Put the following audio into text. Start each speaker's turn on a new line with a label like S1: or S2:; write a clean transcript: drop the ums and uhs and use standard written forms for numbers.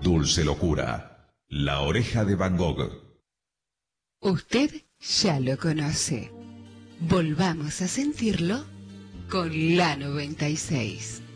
S1: Dulce Locura, La Oreja de Van Gogh.
S2: Usted ya lo conoce. Volvamos a sentirlo con la 96.